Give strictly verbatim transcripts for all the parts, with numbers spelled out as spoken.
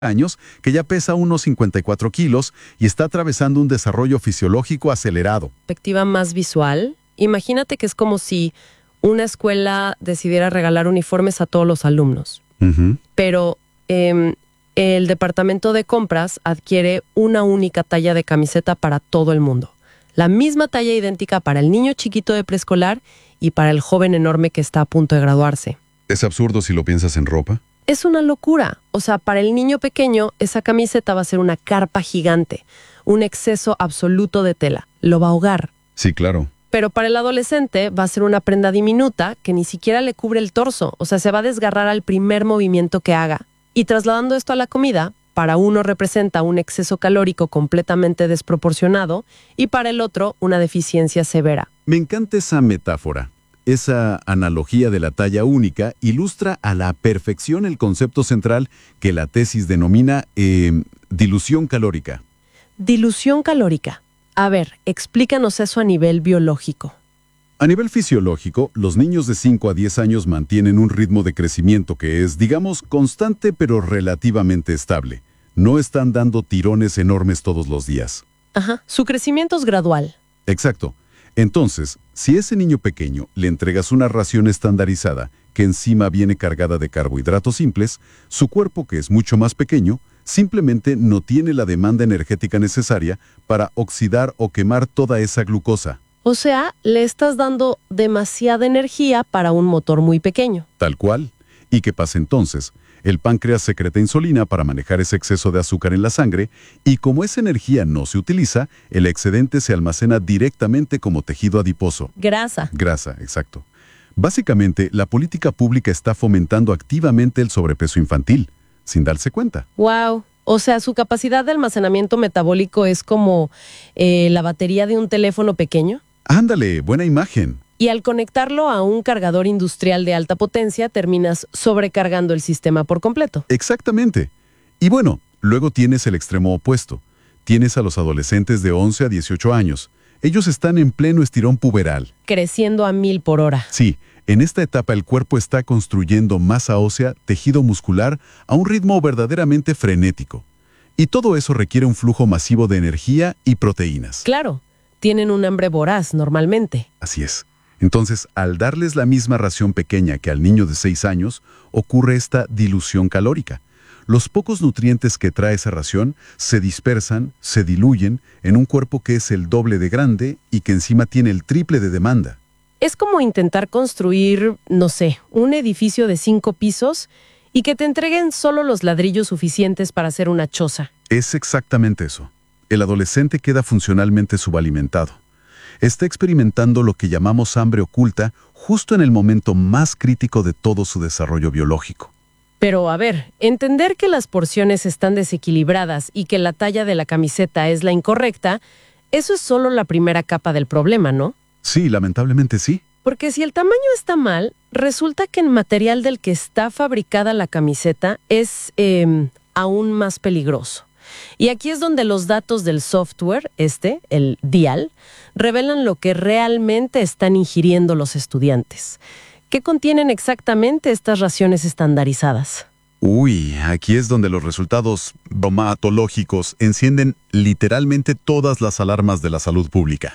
años que ya pesa unos cincuenta y cuatro kilos y está atravesando un desarrollo fisiológico acelerado. Perspectiva más visual, imagínate que es como si una escuela decidiera regalar uniformes a todos los alumnos. Uh-huh. Pero eh, el departamento de compras adquiere una única talla de camiseta para todo el mundo. La misma talla idéntica para el niño chiquito de preescolar y para el joven enorme que está a punto de graduarse. ¿Es absurdo si lo piensas en ropa? Es una locura. O sea, para el niño pequeño, esa camiseta va a ser una carpa gigante, un exceso absoluto de tela. Lo va a ahogar. Sí, claro. Pero para el adolescente va a ser una prenda diminuta que ni siquiera le cubre el torso. O sea, se va a desgarrar al primer movimiento que haga. Y trasladando esto a la comida, para uno representa un exceso calórico completamente desproporcionado y para el otro una deficiencia severa. Me encanta esa metáfora. Esa analogía de la talla única ilustra a la perfección el concepto central que la tesis denomina eh, dilución calórica. Dilución calórica. A ver, explícanos eso a nivel biológico. A nivel fisiológico, los niños de cinco a diez años mantienen un ritmo de crecimiento que es, digamos, constante pero relativamente estable. No están dando tirones enormes todos los días. Ajá, su crecimiento es gradual. Exacto. Entonces, si a ese niño pequeño le entregas una ración estandarizada que encima viene cargada de carbohidratos simples, su cuerpo, que es mucho más pequeño, simplemente no tiene la demanda energética necesaria para oxidar o quemar toda esa glucosa. O sea, le estás dando demasiada energía para un motor muy pequeño. Tal cual. ¿Y qué pasa entonces? El páncreas secreta insulina para manejar ese exceso de azúcar en la sangre y como esa energía no se utiliza, el excedente se almacena directamente como tejido adiposo. Grasa. Grasa, exacto. Básicamente, la política pública está fomentando activamente el sobrepeso infantil, sin darse cuenta. Wow. O sea, su capacidad de almacenamiento metabólico es como eh, la batería de un teléfono pequeño. Ándale, buena imagen. Y al conectarlo a un cargador industrial de alta potencia, terminas sobrecargando el sistema por completo. Exactamente. Y bueno, luego tienes el extremo opuesto. Tienes a los adolescentes de once a dieciocho años. Ellos están en pleno estirón puberal. Creciendo a mil por hora. Sí, en esta etapa el cuerpo está construyendo masa ósea, tejido muscular, a un ritmo verdaderamente frenético. Y todo eso requiere un flujo masivo de energía y proteínas. Claro, tienen un hambre voraz normalmente. Así es. Entonces, al darles la misma ración pequeña que al niño de seis años, ocurre esta dilución calórica. Los pocos nutrientes que trae esa ración se dispersan, se diluyen en un cuerpo que es el doble de grande y que encima tiene el triple de demanda. Es como intentar construir, no sé, un edificio de cinco pisos y que te entreguen solo los ladrillos suficientes para hacer una choza. Es exactamente eso. El adolescente queda funcionalmente subalimentado. Está experimentando lo que llamamos hambre oculta justo en el momento más crítico de todo su desarrollo biológico. Pero a ver, entender que las porciones están desequilibradas y que la talla de la camiseta es la incorrecta, eso es solo la primera capa del problema, ¿no? Sí, lamentablemente sí. Porque si el tamaño está mal, resulta que el material del que está fabricada la camiseta es eh, aún más peligroso. Y aquí es donde los datos del software, este, el DIAL, revelan lo que realmente están ingiriendo los estudiantes. ¿Qué contienen exactamente estas raciones estandarizadas? Uy, aquí es donde los resultados bromatológicos encienden literalmente todas las alarmas de la salud pública.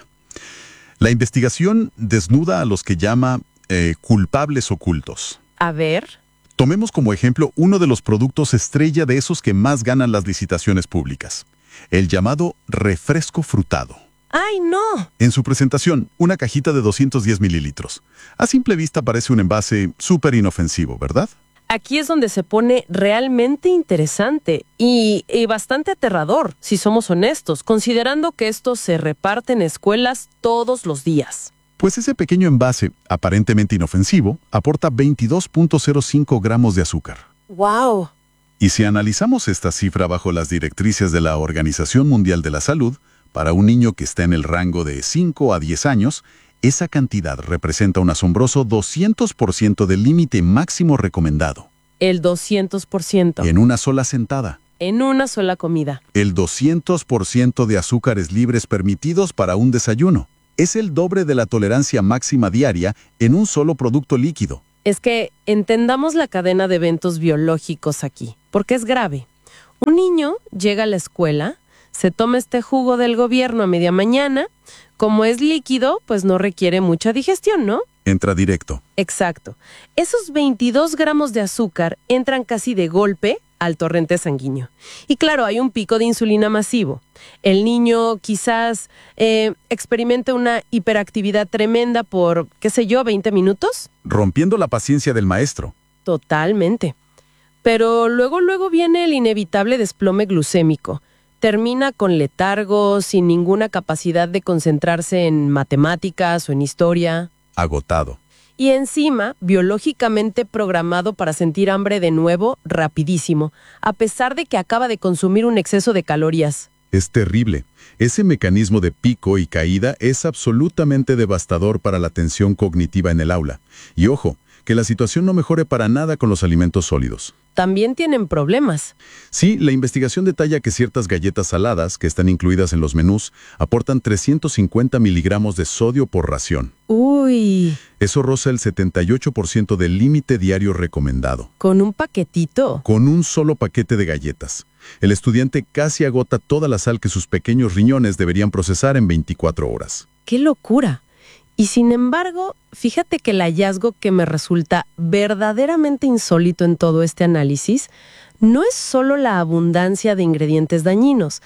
La investigación desnuda a los que llama eh, culpables ocultos. A ver. Tomemos como ejemplo uno de los productos estrella de esos que más ganan las licitaciones públicas, el llamado refresco frutado. ¡Ay, no! En su presentación, una cajita de doscientos diez mililitros. A simple vista parece un envase súper inofensivo, ¿verdad? Aquí es donde se pone realmente interesante y, y bastante aterrador, si somos honestos, considerando que esto se reparte en escuelas todos los días. Pues ese pequeño envase, aparentemente inofensivo, aporta veintidós punto cero cinco gramos de azúcar. ¡Wow! Y si analizamos esta cifra bajo las directrices de la Organización Mundial de la Salud, para un niño que está en el rango de cinco a diez años, esa cantidad representa un asombroso doscientos por ciento del límite máximo recomendado. El doscientos por ciento. En una sola sentada. En una sola comida. El doscientos por ciento de azúcares libres permitidos para un desayuno. Es el doble de la tolerancia máxima diaria en un solo producto líquido. Es que entendamos la cadena de eventos biológicos aquí, porque es grave. Un niño llega a la escuela, se toma este jugo del gobierno a media mañana. Como es líquido, pues no requiere mucha digestión, ¿no? Entra directo. Exacto. Esos veintidós gramos de azúcar entran casi de golpe al torrente sanguíneo. Y claro, hay un pico de insulina masivo. El niño quizás eh, experimente una hiperactividad tremenda por, qué sé yo, veinte minutos. Rompiendo la paciencia del maestro. Totalmente. Pero luego, luego viene el inevitable desplome glucémico. Termina con letargo, sin ninguna capacidad de concentrarse en matemáticas o en historia. Agotado. Y encima, biológicamente programado para sentir hambre de nuevo rapidísimo, a pesar de que acaba de consumir un exceso de calorías. Es terrible. Ese mecanismo de pico y caída es absolutamente devastador para la atención cognitiva en el aula. Y ojo, que la situación no mejore para nada con los alimentos sólidos. También tienen problemas. Sí, la investigación detalla que ciertas galletas saladas que están incluidas en los menús aportan trescientos cincuenta miligramos de sodio por ración. Uy. Eso roza el setenta y ocho por ciento del límite diario recomendado. ¿Con un paquetito? Con un solo paquete de galletas. El estudiante casi agota toda la sal que sus pequeños riñones deberían procesar en veinticuatro horas. ¡Qué locura! Y sin embargo, fíjate que el hallazgo que me resulta verdaderamente insólito en todo este análisis no es solo la abundancia de ingredientes dañinos,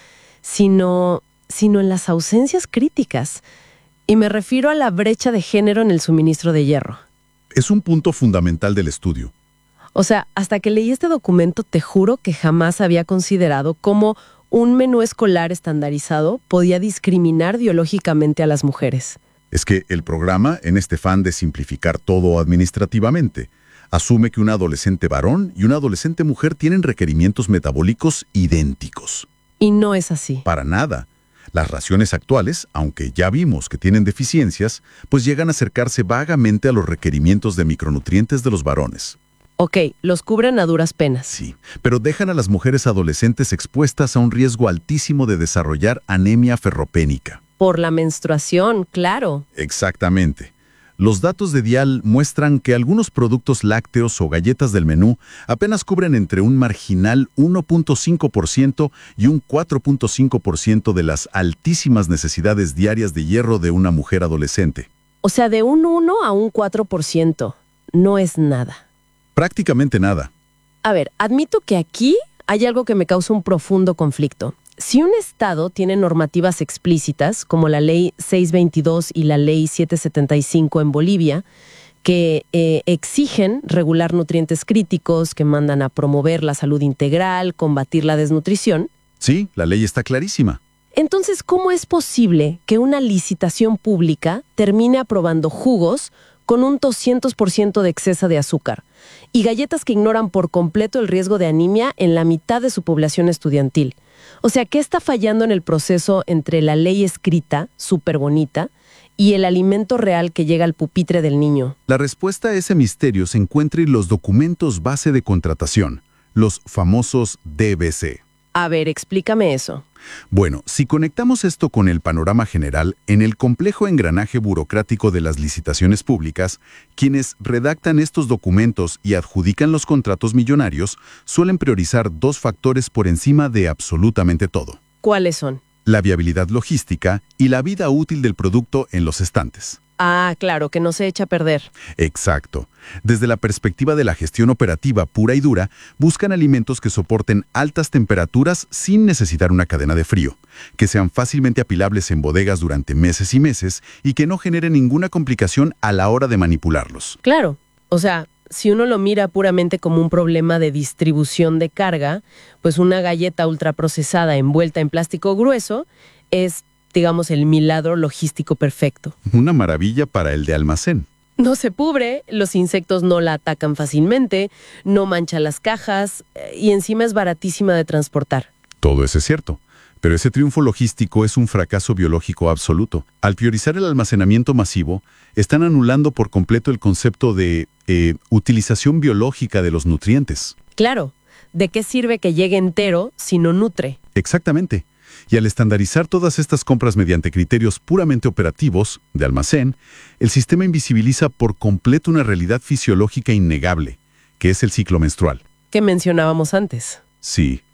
sino, sino en las ausencias críticas. Y me refiero a la brecha de género en el suministro de hierro. Es un punto fundamental del estudio. O sea, hasta que leí este documento te juro que jamás había considerado cómo un menú escolar estandarizado podía discriminar biológicamente a las mujeres. Es que el programa, en este afán de simplificar todo administrativamente, asume que un adolescente varón y una adolescente mujer tienen requerimientos metabólicos idénticos. Y no es así. Para nada. Las raciones actuales, aunque ya vimos que tienen deficiencias, pues llegan a acercarse vagamente a los requerimientos de micronutrientes de los varones. Ok, los cubren a duras penas. Sí, pero dejan a las mujeres adolescentes expuestas a un riesgo altísimo de desarrollar anemia ferropénica. Por la menstruación, claro. Exactamente. Los datos de Dial muestran que algunos productos lácteos o galletas del menú apenas cubren entre un marginal uno punto cinco por ciento y un cuatro punto cinco por ciento de las altísimas necesidades diarias de hierro de una mujer adolescente. O sea, de un uno a un cuatro por ciento. No es nada. Prácticamente nada. A ver, admito que aquí hay algo que me causa un profundo conflicto. Si un estado tiene normativas explícitas, como la Ley seiscientos veintidós y la Ley setecientos setenta y cinco en Bolivia, que eh, exigen regular nutrientes críticos, que mandan a promover la salud integral, combatir la desnutrición. Sí, la ley está clarísima. Entonces, ¿cómo es posible que una licitación pública termine aprobando jugos con un doscientos por ciento de exceso de azúcar y galletas que ignoran por completo el riesgo de anemia en la mitad de su población estudiantil? O sea, ¿qué está fallando en el proceso entre la ley escrita, súper bonita, y el alimento real que llega al pupitre del niño? La respuesta a ese misterio se encuentra en los documentos base de contratación, los famosos D B C. A ver, explícame eso. Bueno, si conectamos esto con el panorama general, en el complejo engranaje burocrático de las licitaciones públicas, quienes redactan estos documentos y adjudican los contratos millonarios suelen priorizar dos factores por encima de absolutamente todo. ¿Cuáles son? La viabilidad logística y la vida útil del producto en los estantes. Ah, claro, que no se echa a perder. Exacto. Desde la perspectiva de la gestión operativa pura y dura, buscan alimentos que soporten altas temperaturas sin necesitar una cadena de frío, que sean fácilmente apilables en bodegas durante meses y meses y que no generen ninguna complicación a la hora de manipularlos. Claro. O sea, si uno lo mira puramente como un problema de distribución de carga, pues una galleta ultraprocesada envuelta en plástico grueso es, digamos, el milagro logístico perfecto. Una maravilla para el de almacén. No se pudre, los insectos no la atacan fácilmente, no mancha las cajas y encima es baratísima de transportar. Todo eso es cierto, pero ese triunfo logístico es un fracaso biológico absoluto. Al priorizar el almacenamiento masivo, están anulando por completo el concepto de eh, utilización biológica de los nutrientes. Claro, ¿de qué sirve que llegue entero si no nutre? Exactamente. Y al estandarizar todas estas compras mediante criterios puramente operativos, de almacén, el sistema invisibiliza por completo una realidad fisiológica innegable, que es el ciclo menstrual. Que mencionábamos antes. Sí,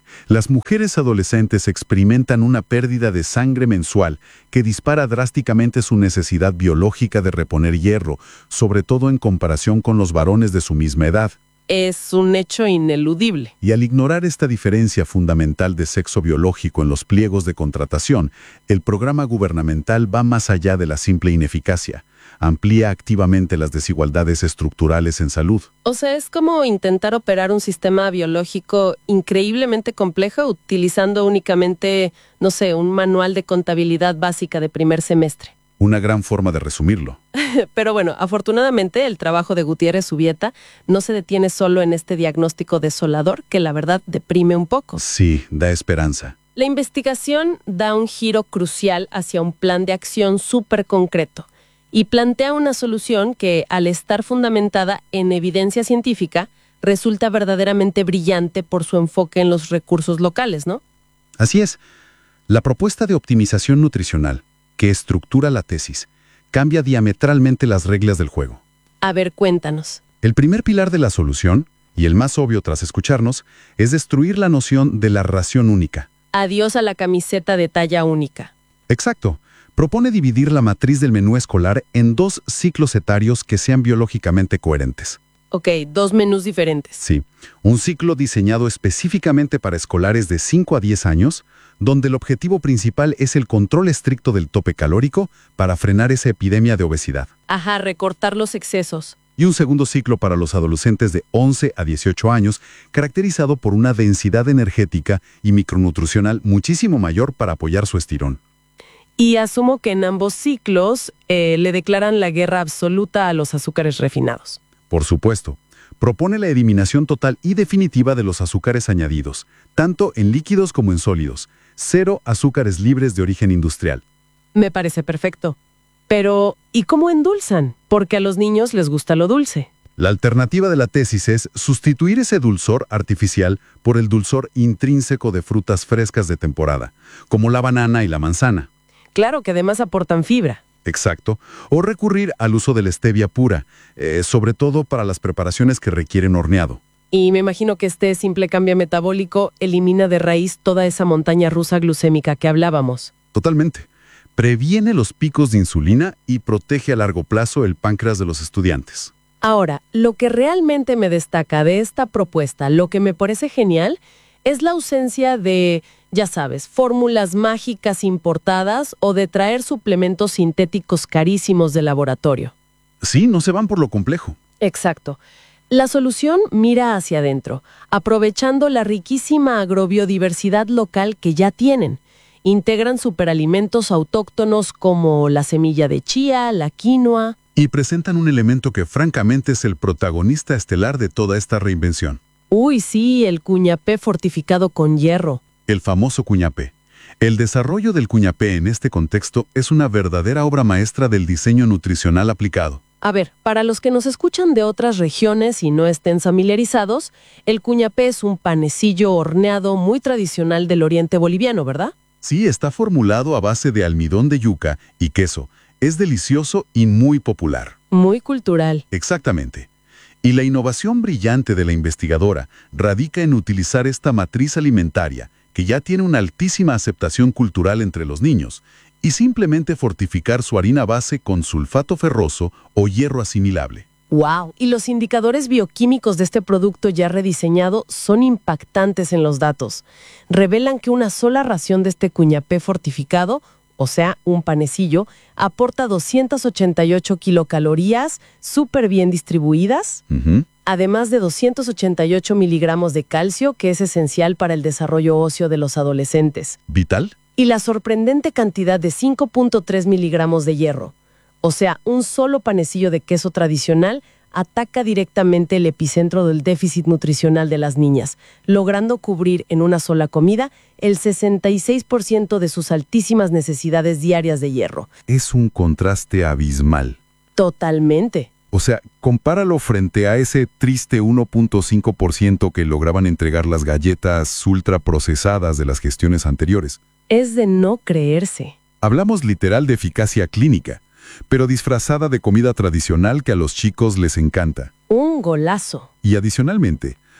Las mujeres adolescentes experimentan una pérdida de sangre mensual que dispara drásticamente su necesidad biológica de reponer hierro, sobre todo en comparación con los varones de su misma edad. Es un hecho ineludible. Y al ignorar esta diferencia fundamental de sexo biológico en los pliegos de contratación, el programa gubernamental va más allá de la simple ineficacia. Amplía activamente las desigualdades estructurales en salud. O sea, es como intentar operar un sistema biológico increíblemente complejo utilizando únicamente, no sé, un manual de contabilidad básica de primer semestre. Una gran forma de resumirlo. Pero bueno, afortunadamente el trabajo de Gutiérrez Subieta no se detiene solo en este diagnóstico desolador que la verdad deprime un poco. Sí, da esperanza. La investigación da un giro crucial hacia un plan de acción súper concreto y plantea una solución que, al estar fundamentada en evidencia científica, resulta verdaderamente brillante por su enfoque en los recursos locales, ¿no? Así es. La propuesta de optimización nutricional, que estructura la tesis, cambia diametralmente las reglas del juego. A ver, cuéntanos. El primer pilar de la solución, y el más obvio tras escucharnos, es destruir la noción de la ración única. Adiós a la camiseta de talla única. Exacto. Propone dividir la matriz del menú escolar en dos ciclos etarios que sean biológicamente coherentes. Ok, dos menús diferentes. Sí. Un ciclo diseñado específicamente para escolares de cinco a diez años, donde el objetivo principal es el control estricto del tope calórico para frenar esa epidemia de obesidad. Ajá, recortar los excesos. Y un segundo ciclo para los adolescentes de once a dieciocho años, caracterizado por una densidad energética y micronutricional muchísimo mayor para apoyar su estirón. Y asumo que en ambos ciclos eh, le declaran la guerra absoluta a los azúcares refinados. Por supuesto. Propone la eliminación total y definitiva de los azúcares añadidos, tanto en líquidos como en sólidos. Cero azúcares libres de origen industrial. Me parece perfecto. Pero, ¿y cómo endulzan? Porque a los niños les gusta lo dulce. La alternativa de la tesis es sustituir ese dulzor artificial por el dulzor intrínseco de frutas frescas de temporada, como la banana y la manzana. Claro que además aportan fibra. Exacto. O recurrir al uso de la stevia pura, eh, sobre todo para las preparaciones que requieren horneado. Y me imagino que este simple cambio metabólico elimina de raíz toda esa montaña rusa glucémica que hablábamos. Totalmente. Previene los picos de insulina y protege a largo plazo el páncreas de los estudiantes. Ahora, lo que realmente me destaca de esta propuesta, lo que me parece genial, es la ausencia de, ya sabes, fórmulas mágicas importadas o de traer suplementos sintéticos carísimos de laboratorio. Sí, no se van por lo complejo. Exacto. La solución mira hacia adentro, aprovechando la riquísima agrobiodiversidad local que ya tienen. Integran superalimentos autóctonos como la semilla de chía, la quinoa. Y presentan un elemento que francamente es el protagonista estelar de toda esta reinvención. Uy, sí, el cuñapé fortificado con hierro. El famoso cuñapé. El desarrollo del cuñapé en este contexto es una verdadera obra maestra del diseño nutricional aplicado. A ver, para los que nos escuchan de otras regiones y no estén familiarizados, el cuñapé es un panecillo horneado muy tradicional del oriente boliviano, ¿verdad? Sí, está formulado a base de almidón de yuca y queso. Es delicioso y muy popular. Muy cultural. Exactamente. Y la innovación brillante de la investigadora radica en utilizar esta matriz alimentaria, que ya tiene una altísima aceptación cultural entre los niños, y simplemente fortificar su harina base con sulfato ferroso o hierro asimilable. ¡Wow! Y los indicadores bioquímicos de este producto ya rediseñado son impactantes en los datos. Revelan que una sola ración de este cuñapé fortificado, o sea, un panecillo, aporta doscientas ochenta y ocho kilocalorías súper bien distribuidas, Uh-huh. además de doscientos ochenta y ocho miligramos de calcio, que es esencial para el desarrollo óseo de los adolescentes, ¿Vital? y la sorprendente cantidad de cinco punto tres miligramos de hierro. O sea, un solo panecillo de queso tradicional ataca directamente el epicentro del déficit nutricional de las niñas, logrando cubrir en una sola comida el sesenta y seis por ciento de sus altísimas necesidades diarias de hierro. Es un contraste abismal. Totalmente. O sea, compáralo frente a ese triste uno punto cinco por ciento que lograban entregar las galletas ultraprocesadas de las gestiones anteriores. Es de no creerse. Hablamos literal de eficacia clínica, pero disfrazada de comida tradicional que a los chicos les encanta. Un golazo. Y adicionalmente,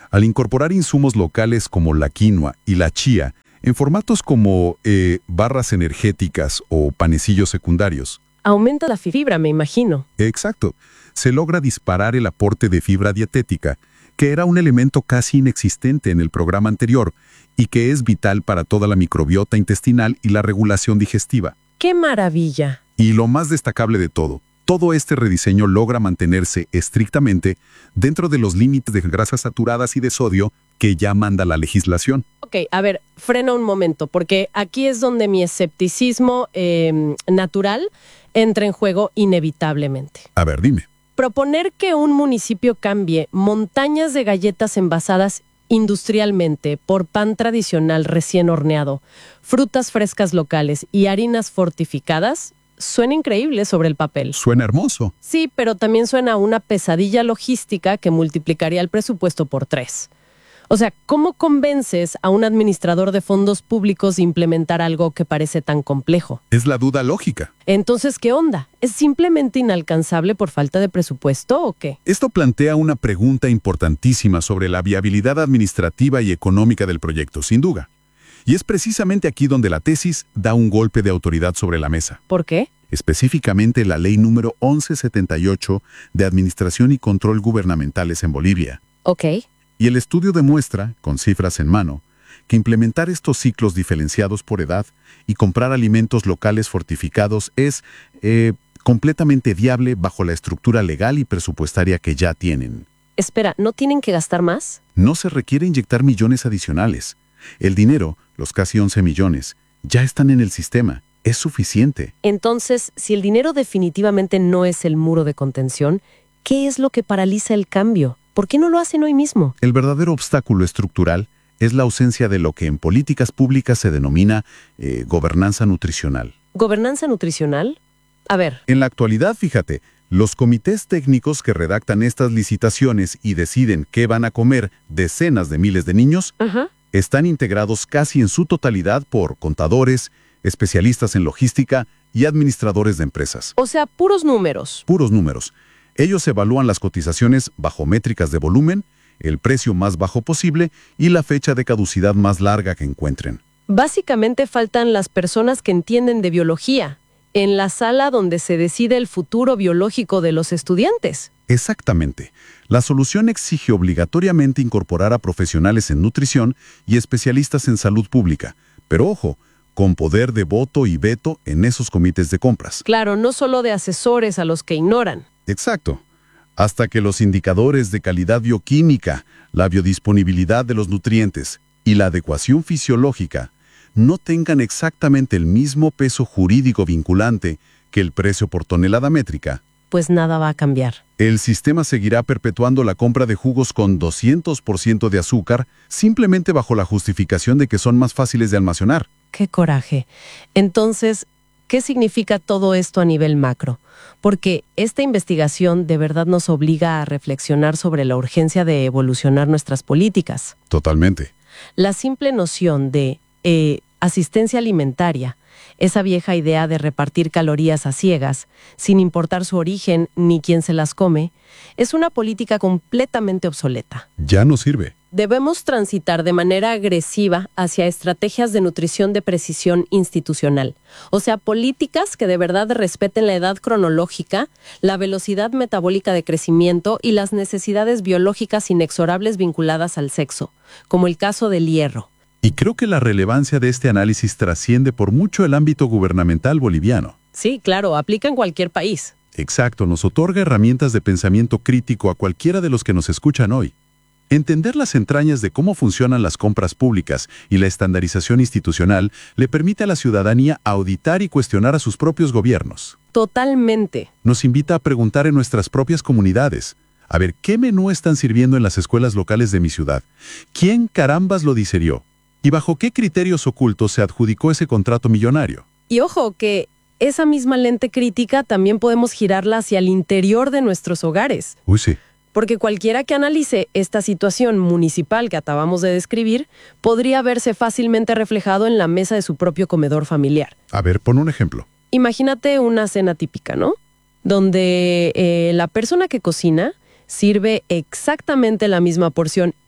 Al incorporar insumos locales como la quinoa y la chía en formatos como eh, barras energéticas o panecillos secundarios. Aumenta la fibra, me imagino. Exacto. Se logra disparar el aporte de fibra dietética, que era un elemento casi inexistente en el programa anterior y que es vital para toda la microbiota intestinal y la regulación digestiva. ¡Qué maravilla! Y lo más destacable de todo, todo este rediseño logra mantenerse estrictamente dentro de los límites de grasas saturadas y de sodio que ya manda la legislación. Ok, a ver, frena un momento, porque aquí es donde mi escepticismo eh, natural entra en juego inevitablemente. A ver, dime. Proponer que un municipio cambie montañas de galletas envasadas industrialmente por pan tradicional recién horneado, frutas frescas locales y harinas fortificadas suena increíble sobre el papel. Suena hermoso. Sí, pero también suena a una pesadilla logística que multiplicaría el presupuesto por tres. O sea, ¿cómo convences a un administrador de fondos públicos de implementar algo que parece tan complejo? Es la duda lógica. Entonces, ¿qué onda? ¿Es simplemente inalcanzable por falta de presupuesto o qué? Esto plantea una pregunta importantísima sobre la viabilidad administrativa y económica del proyecto, sin duda. Y es precisamente aquí donde la tesis da un golpe de autoridad sobre la mesa. ¿Por qué? Específicamente la ley número once setenta y ocho de Administración y Control Gubernamentales en Bolivia. Ok. Y el estudio demuestra, con cifras en mano, que implementar estos ciclos diferenciados por edad y comprar alimentos locales fortificados es eh, completamente viable bajo la estructura legal y presupuestaria que ya tienen. Espera, ¿no tienen que gastar más? No se requiere inyectar millones adicionales. El dinero, los casi once millones, ya están en el sistema. Es suficiente. Entonces, si el dinero definitivamente no es el muro de contención, ¿qué es lo que paraliza el cambio? ¿Por qué no lo hacen hoy mismo? El verdadero obstáculo estructural es la ausencia de lo que en políticas públicas se denomina eh, gobernanza nutricional. ¿Gobernanza nutricional? A ver. En la actualidad, fíjate, los comités técnicos que redactan estas licitaciones y deciden qué van a comer decenas de miles de niños, Ajá. están integrados casi en su totalidad por contadores, especialistas en logística y administradores de empresas. O sea, puros números. Puros números. Ellos evalúan las cotizaciones bajo métricas de volumen, el precio más bajo posible y la fecha de caducidad más larga que encuentren. Básicamente faltan las personas que entienden de biología, en la sala donde se decide el futuro biológico de los estudiantes. Exactamente. La solución exige obligatoriamente incorporar a profesionales en nutrición y especialistas en salud pública. Pero ojo, con poder de voto y veto en esos comités de compras. Claro, no solo de asesores a los que ignoran. Exacto. Hasta que los indicadores de calidad bioquímica, la biodisponibilidad de los nutrientes y la adecuación fisiológica no tengan exactamente el mismo peso jurídico vinculante que el precio por tonelada métrica, pues nada va a cambiar. El sistema seguirá perpetuando la compra de jugos con doscientos por ciento de azúcar simplemente bajo la justificación de que son más fáciles de almacenar. ¡Qué coraje! Entonces, ¿qué significa todo esto a nivel macro? Porque esta investigación de verdad nos obliga a reflexionar sobre la urgencia de evolucionar nuestras políticas. Totalmente. La simple noción de eh, asistencia alimentaria, esa vieja idea de repartir calorías a ciegas, sin importar su origen ni quién se las come, es una política completamente obsoleta. Ya no sirve. Debemos transitar de manera agresiva hacia estrategias de nutrición de precisión institucional, o sea, políticas que de verdad respeten la edad cronológica, la velocidad metabólica de crecimiento y las necesidades biológicas inexorables vinculadas al sexo, como el caso del hierro. Y creo que la relevancia de este análisis trasciende por mucho el ámbito gubernamental boliviano. Sí, claro, aplica en cualquier país. Exacto, nos otorga herramientas de pensamiento crítico a cualquiera de los que nos escuchan hoy. Entender las entrañas de cómo funcionan las compras públicas y la estandarización institucional le permite a la ciudadanía auditar y cuestionar a sus propios gobiernos. Totalmente. Nos invita a preguntar en nuestras propias comunidades. A ver, ¿qué menú están sirviendo en las escuelas locales de mi ciudad? ¿Quién carambas lo diseñó? ¿Y bajo qué criterios ocultos se adjudicó ese contrato millonario? Y ojo, que esa misma lente crítica también podemos girarla hacia el interior de nuestros hogares. Uy, sí. Porque cualquiera que analice esta situación municipal que acabamos de describir podría verse fácilmente reflejado en la mesa de su propio comedor familiar. A ver, pon un ejemplo. Imagínate una cena típica, ¿no? Donde eh, la persona que cocina sirve exactamente la misma porción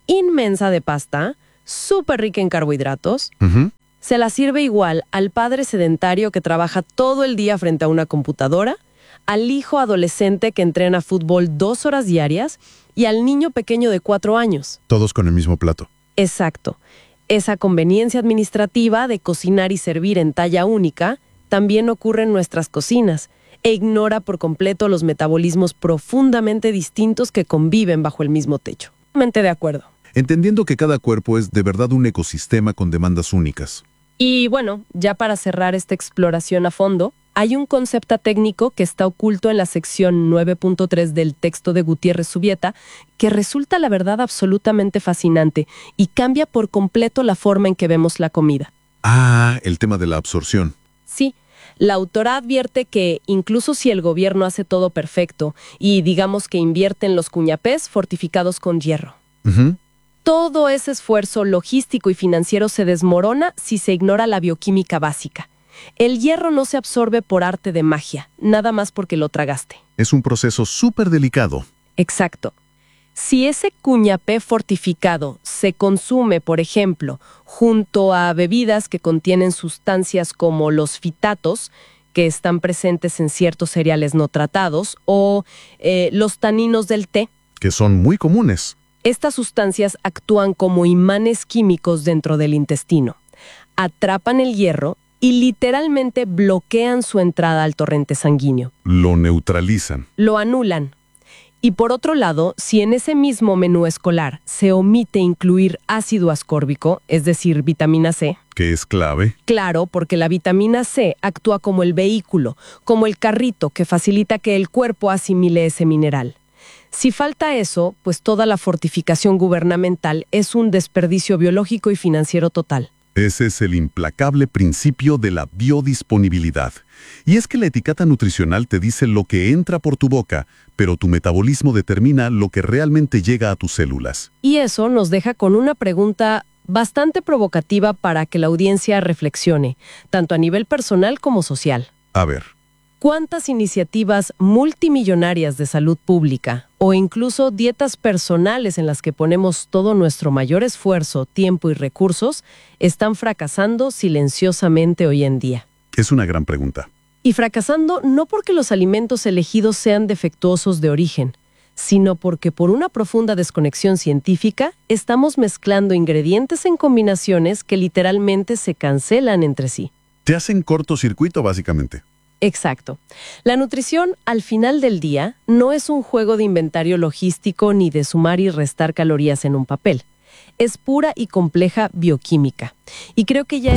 inmensa de pasta, súper rica en carbohidratos. Ujú. Se la sirve igual al padre sedentario que trabaja todo el día frente a una computadora, al hijo adolescente que entrena fútbol dos horas diarias y al niño pequeño de cuatro años. Todos con el mismo plato. Exacto. Esa conveniencia administrativa de cocinar y servir en talla única también ocurre en nuestras cocinas e ignora por completo los metabolismos profundamente distintos que conviven bajo el mismo techo. Mente de acuerdo. Entendiendo que cada cuerpo es de verdad un ecosistema con demandas únicas. Y bueno, ya para cerrar esta exploración a fondo, hay un concepto técnico que está oculto en la sección nueve punto tres del texto de Gutiérrez Subieta que resulta la verdad absolutamente fascinante y cambia por completo la forma en que vemos la comida. Ah, el tema de la absorción. Sí, la autora advierte que incluso si el gobierno hace todo perfecto y digamos que invierte en los cuñapés fortificados con hierro, Ujú. todo ese esfuerzo logístico y financiero se desmorona si se ignora la bioquímica básica. El hierro no se absorbe por arte de magia, nada más porque lo tragaste. Es un proceso súper delicado. Exacto. Si ese cuñapé fortificado se consume, por ejemplo, junto a bebidas que contienen sustancias como los fitatos, que están presentes en ciertos cereales no tratados, o eh, los taninos del té, Que son muy comunes. estas sustancias actúan como imanes químicos dentro del intestino, atrapan el hierro y literalmente bloquean su entrada al torrente sanguíneo. Lo neutralizan. Lo anulan. Y por otro lado, si en ese mismo menú escolar se omite incluir ácido ascórbico, es decir, vitamina C, Que es clave. claro, porque la vitamina C actúa como el vehículo, como el carrito que facilita que el cuerpo asimile ese mineral. Si falta eso, pues toda la fortificación gubernamental es un desperdicio biológico y financiero total. Ese es el implacable principio de la biodisponibilidad. Y es que la etiqueta nutricional te dice lo que entra por tu boca, pero tu metabolismo determina lo que realmente llega a tus células. Y eso nos deja con una pregunta bastante provocativa para que la audiencia reflexione, tanto a nivel personal como social. A ver, ¿Cuántas iniciativas multimillonarias de salud pública o incluso dietas personales en las que ponemos todo nuestro mayor esfuerzo, tiempo y recursos están fracasando silenciosamente hoy en día? es una gran pregunta. Y fracasando no porque los alimentos elegidos sean defectuosos de origen, sino porque por una profunda desconexión científica estamos mezclando ingredientes en combinaciones que literalmente se cancelan entre sí. Te hacen cortocircuito, básicamente. Exacto. La nutrición, al final del día, no es un juego de inventario logístico ni de sumar y restar calorías en un papel. Es pura y compleja bioquímica. Y creo que ya